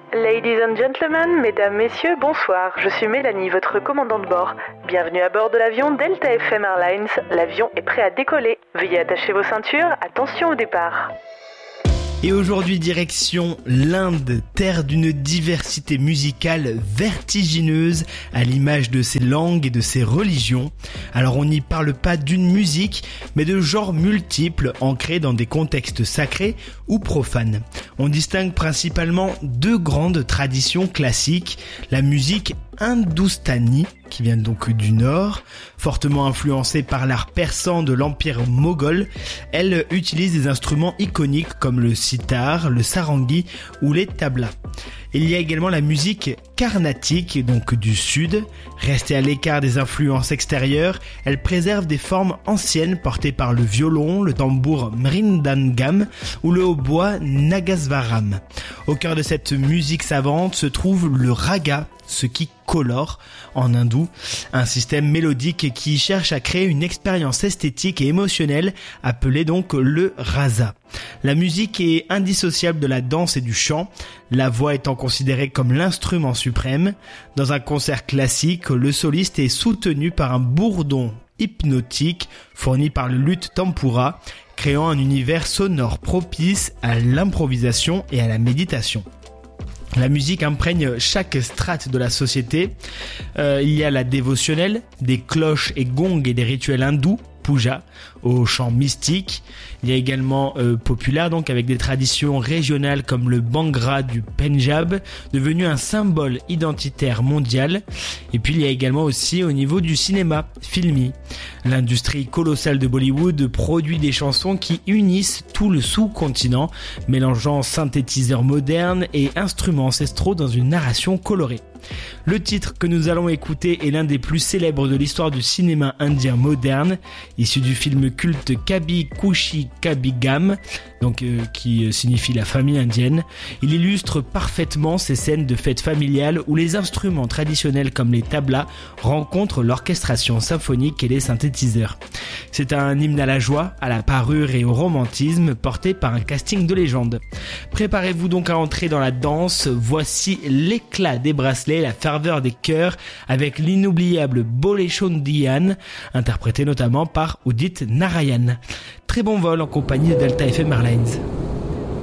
Ladies and gentlemen, mesdames, messieurs, bonsoir. Je suis Mélanie, votre commandant de bord. Bienvenue à bord de l'avion Delta FM Airlines. L'avion est prêt à décoller. Veuillez attacher vos ceintures. Attention au départ. Et aujourd'hui, direction l'Inde, terre d'une diversité musicale vertigineuse à l'image de ses langues et de ses religions. Alors on n'y parle pas d'une musique, mais de genres multiples ancrés dans des contextes sacrés ou profanes. On distingue principalement deux grandes traditions classiques, la musique hindoustanie, qui vient donc du nord, fortement influencée par l'art persan de l'empire moghol. Elle utilise des instruments iconiques comme le sitar, le sarangi ou les tablas. Il y a également la musique carnatique, donc du sud. Restée à l'écart des influences extérieures, elle préserve des formes anciennes portées par le violon, le tambour mrindangam ou le hautbois nagasvaram. Au cœur de cette musique savante se trouve le raga, ce qui colore en hindou, un système mélodique qui cherche à créer une expérience esthétique et émotionnelle appelée donc le rasa. La musique est indissociable de la danse et du chant, la voix étant considérée comme l'instrument suprême. Dans un concert classique, le soliste est soutenu par un bourdon hypnotique fourni par le luth tempura, créant un univers sonore propice à l'improvisation et à la méditation. La musique imprègne chaque strate de la société. Il y a la dévotionnelle, des cloches et gongs et des rituels hindous, puja, au chant mystique. Il y a également populaire, donc avec des traditions régionales comme le Bhangra du Pendjab, devenu un symbole identitaire mondial. Et puis il y a également aussi au niveau du cinéma, filmi. L'industrie colossale de Bollywood produit des chansons qui unissent tout le sous-continent, mélangeant synthétiseurs modernes et instruments ancestraux dans une narration colorée. Le titre que nous allons écouter est l'un des plus célèbres de l'histoire du cinéma indien moderne, issu du film culte Kabhi Khushi Kabhie Gham, qui signifie la famille indienne. Il illustre parfaitement ces scènes de fêtes familiales où les instruments traditionnels comme les tablas rencontrent l'orchestration symphonique et les synthétiseurs. C'est un hymne à la joie, à la parure et au romantisme porté par un casting de légende. Préparez-vous donc à entrer dans la danse, voici l'éclat des bracelets, la ferveur des chœurs avec l'inoubliable Bole Shondiyan, interprété notamment par Udit Narayan. Très bon vol en compagnie de Delta FM Airlines.